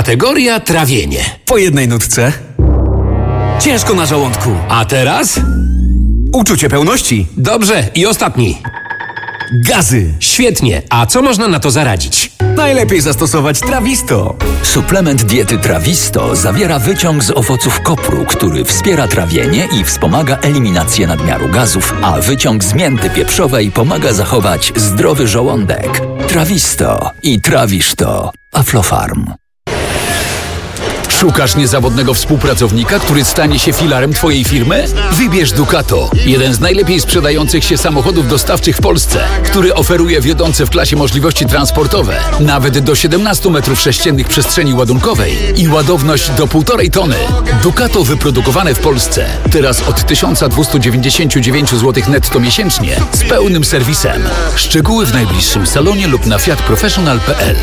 Kategoria trawienie. Po jednej nutce. Ciężko na żołądku. A teraz? Uczucie pełności. Dobrze, i ostatni. Gazy. Świetnie, a co można na to zaradzić? Najlepiej zastosować Trawisto. Suplement diety Trawisto zawiera wyciąg z owoców kopru, który wspiera trawienie i wspomaga eliminację nadmiaru gazów, a wyciąg z mięty pieprzowej pomaga zachować zdrowy żołądek. Trawisto i trawisz to. Aflofarm. Szukasz niezawodnego współpracownika, który stanie się filarem Twojej firmy? Wybierz Ducato, jeden z najlepiej sprzedających się samochodów dostawczych w Polsce, który oferuje wiodące w klasie możliwości transportowe, nawet do 17 m3 przestrzeni ładunkowej i ładowność do 1,5 tony. Ducato wyprodukowane w Polsce, teraz od 1299 zł netto miesięcznie, z pełnym serwisem. Szczegóły w najbliższym salonie lub na fiatprofessional.pl.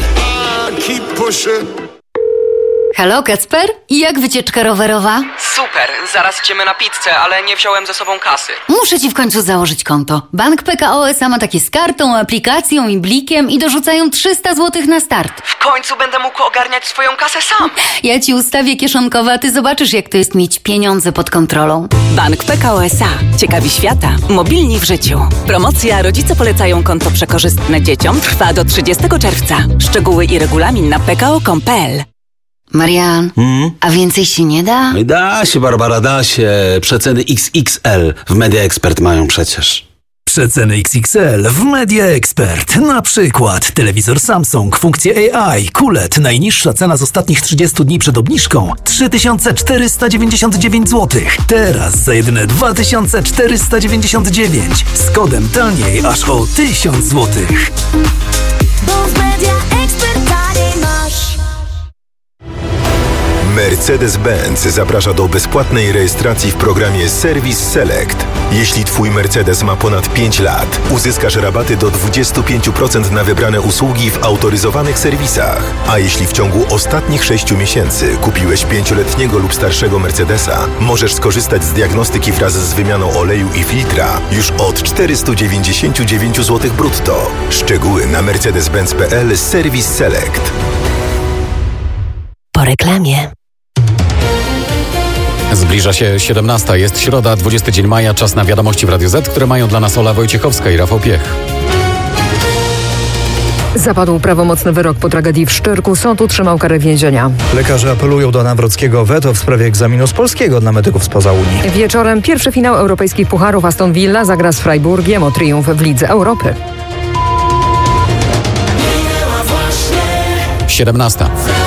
Halo, Kacper? I jak wycieczka rowerowa? Super, zaraz idziemy na pizzę, ale nie wziąłem ze sobą kasy. Muszę ci w końcu założyć konto. Bank PKO SA ma takie z kartą, aplikacją i blikiem i dorzucają 300 zł na start. W końcu będę mógł ogarniać swoją kasę sam. Ja ci ustawię kieszonkowe, a ty zobaczysz, jak to jest mieć pieniądze pod kontrolą. Bank PKO SA. Ciekawi świata. Mobilni w życiu. Promocja Rodzice polecają konto przekorzystne dzieciom trwa do 30 czerwca. Szczegóły i regulamin na pko.com.pl. Marian, a więcej się nie da? Da się, Barbara, da się. Przeceny XXL w Media Expert mają przecież. Przeceny XXL w Media Expert. Na przykład telewizor Samsung, funkcje AI, QLED. Najniższa cena z ostatnich 30 dni przed obniżką 3499 zł. Teraz za jedyne 2499. Z kodem taniej aż o 1000 zł. Bo w Media Expert taniej masz. Mercedes-Benz zaprasza do bezpłatnej rejestracji w programie Service Select. Jeśli Twój Mercedes ma ponad 5 lat, uzyskasz rabaty do 25% na wybrane usługi w autoryzowanych serwisach. A jeśli w ciągu ostatnich 6 miesięcy kupiłeś 5-letniego lub starszego Mercedesa, możesz skorzystać z diagnostyki wraz z wymianą oleju i filtra już od 499 zł brutto. Szczegóły na mercedes-benz.pl Service Select. Po reklamie. Zbliża się 17. Jest środa, 20 dzień maja. Czas na wiadomości w Radio Z, które mają dla nas Ola Wojciechowska i Rafał Piech. Zapadł prawomocny wyrok po tragedii w Szczyrku. Sąd utrzymał karę więzienia. Lekarze apelują do Nawrockiego o weto w sprawie egzaminu z polskiego dla medyków spoza Unii. Wieczorem pierwszy finał europejskich pucharów. Aston Villa zagra z Freiburgiem o triumf w Lidze Europy. 17.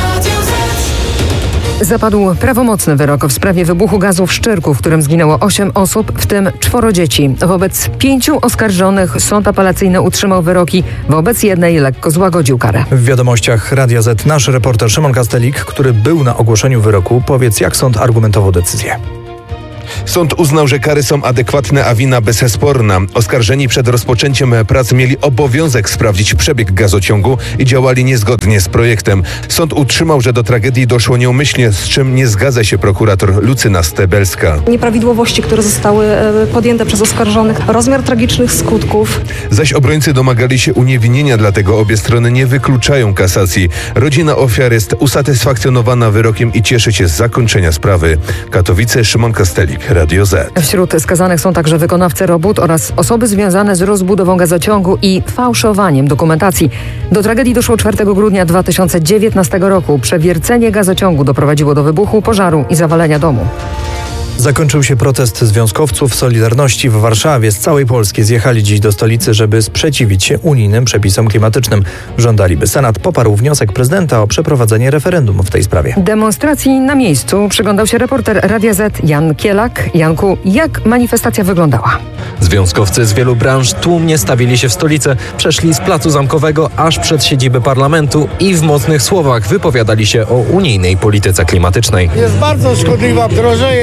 Zapadł prawomocny wyrok w sprawie wybuchu gazu w Szczyrku, w którym zginęło 8 osób, w tym 4 dzieci. Wobec 5 oskarżonych sąd apelacyjny utrzymał wyroki, wobec jednej lekko złagodził karę. W wiadomościach Radia Z nasz reporter Szymon Kastelik, który był na ogłoszeniu wyroku, powiedz, jak sąd argumentował decyzję. Sąd uznał, że kary są adekwatne, a wina bezsporna. Oskarżeni przed rozpoczęciem prac mieli obowiązek sprawdzić przebieg gazociągu i działali niezgodnie z projektem. Sąd utrzymał, że do tragedii doszło nieumyślnie, z czym nie zgadza się prokurator Lucyna Stebelska. Nieprawidłowości, które zostały podjęte przez oskarżonych, rozmiar tragicznych skutków. Zaś obrońcy domagali się uniewinnienia, dlatego obie strony nie wykluczają kasacji. Rodzina ofiar jest usatysfakcjonowana wyrokiem i cieszy się z zakończenia sprawy. Katowice, Szymon Kastelik, Radio Z. Wśród skazanych są także wykonawcy robót oraz osoby związane z rozbudową gazociągu i fałszowaniem dokumentacji. Do tragedii doszło 4 grudnia 2019 roku. Przewiercenie gazociągu doprowadziło do wybuchu, pożaru i zawalenia domu. Zakończył się protest związkowców Solidarności w Warszawie. Z całej Polski zjechali dziś do stolicy, żeby sprzeciwić się unijnym przepisom klimatycznym. Żądali, by Senat poparł wniosek prezydenta o przeprowadzenie referendum w tej sprawie. Demonstracji na miejscu przyglądał się reporter Radia Z Jan Kielak. Janku, jak manifestacja wyglądała? Związkowcy z wielu branż tłumnie stawili się w stolicy, przeszli z Placu Zamkowego aż przed siedzibę parlamentu i w mocnych słowach wypowiadali się o unijnej polityce klimatycznej. Jest bardzo szkodliwa, drożeje paliwo,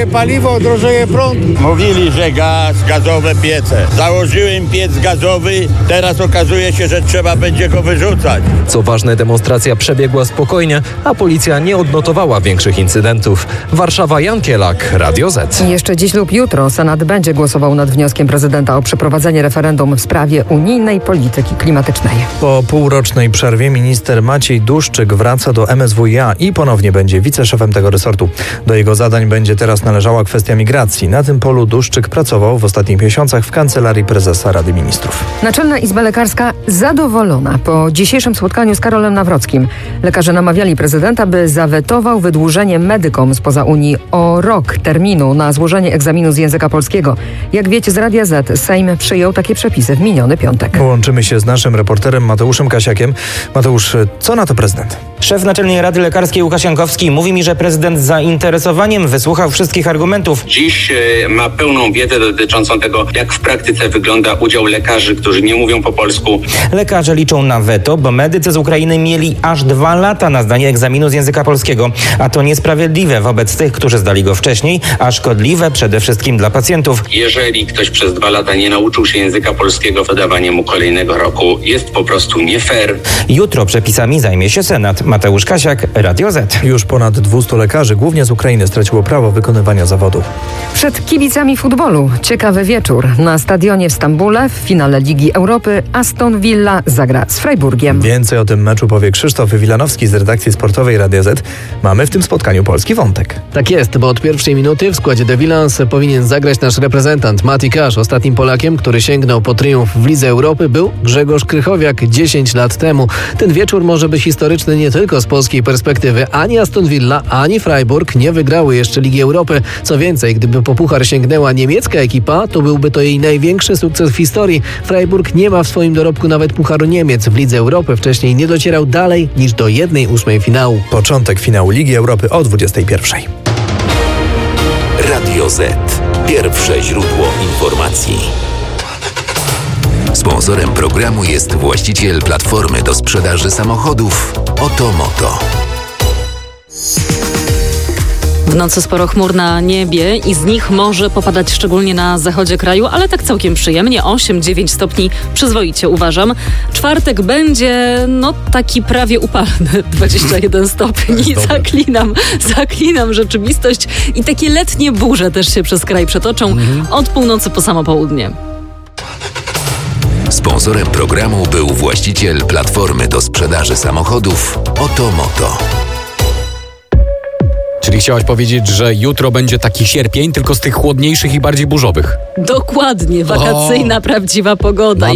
paliwo, drożeje prąd. Mówili, że gazowe piece. Założyłem piec gazowy, teraz okazuje się, że trzeba będzie go wyrzucać. Co ważne, demonstracja przebiegła spokojnie, a policja nie odnotowała większych incydentów. Warszawa, Jan Kielak, Radio Z. Jeszcze dziś lub jutro Senat będzie głosował nad wnioskiem prezydenta o przeprowadzenie referendum w sprawie unijnej polityki klimatycznej. Po półrocznej przerwie minister Maciej Duszczyk wraca do MSWiA i ponownie będzie wiceszefem tego resortu. Do jego zadań będzie teraz należała kwestia migracji. Na tym polu Duszczyk pracował w ostatnich miesiącach w Kancelarii Prezesa Rady Ministrów. Naczelna Izba Lekarska zadowolona po dzisiejszym spotkaniu z Karolem Nawrockim. Lekarze namawiali prezydenta, by zawetował wydłużenie medykom spoza Unii o rok terminu na złożenie egzaminu z języka polskiego. Jak wiecie z Radia Z, Sejm przyjął takie przepisy w miniony piątek. Połączymy się z naszym reporterem Mateuszem Kasiakiem. Mateusz, co na to prezydent? Szef Naczelnej Rady Lekarskiej Łukasz Jankowski mówi mi, że prezydent z zainteresowaniem wysłuchał wszystkich argumentów. Dziś ma pełną wiedzę dotyczącą tego, jak w praktyce wygląda udział lekarzy, którzy nie mówią po polsku. Lekarze liczą na weto, bo medycy z Ukrainy mieli aż 2 lata na zdanie egzaminu z języka polskiego. A to niesprawiedliwe wobec tych, którzy zdali go wcześniej, a szkodliwe przede wszystkim dla pacjentów. Jeżeli ktoś przez 2 lata nie nauczył się języka polskiego, dodawanie mu kolejnego roku jest po prostu nie fair. Jutro przepisami zajmie się Senat. Mateusz Kasiak, Radio Z. Już ponad 200 lekarzy, głównie z Ukrainy, straciło prawo wykonywania zawodu. Przed kibicami futbolu ciekawy wieczór. Na stadionie w Stambule w finale Ligi Europy Aston Villa zagra z Freiburgiem. Więcej o tym meczu powie Krzysztof Wilanowski z redakcji sportowej Radia Z. Mamy w tym spotkaniu polski wątek. Tak jest, bo od pierwszej minuty w składzie The Villans powinien zagrać nasz reprezentant Mati Cash. Ostatnim Polakiem, który sięgnął po triumf w Lidze Europy, był Grzegorz Krychowiak 10 lat temu. Ten wieczór może być historyczny nie tylko z polskiej perspektywy. Ani Aston Villa, ani Freiburg nie wygrały jeszcze Ligi Europy. Co więcej, gdyby po puchar sięgnęła niemiecka ekipa, to byłby to jej największy sukces w historii. Freiburg nie ma w swoim dorobku nawet pucharu Niemiec. W Lidze Europy wcześniej nie docierał dalej niż do 1/8 finału. Początek finału Ligi Europy o 21:00. Radio Z. Pierwsze źródło informacji. Sponsorem programu jest właściciel platformy do sprzedaży samochodów Otomoto. W nocy sporo chmur na niebie i z nich może popadać szczególnie na zachodzie kraju, ale tak całkiem przyjemnie, 8-9 stopni, przyzwoicie uważam. Czwartek będzie, taki prawie upalny, 21 stopni. Zaklinam rzeczywistość i takie letnie burze też się przez kraj przetoczą od północy po samo południe. Sponsorem programu był właściciel platformy do sprzedaży samochodów Otomoto. Czyli chciałaś powiedzieć, że jutro będzie taki sierpień, tylko z tych chłodniejszych i bardziej burzowych. Dokładnie, wakacyjna, prawdziwa pogoda.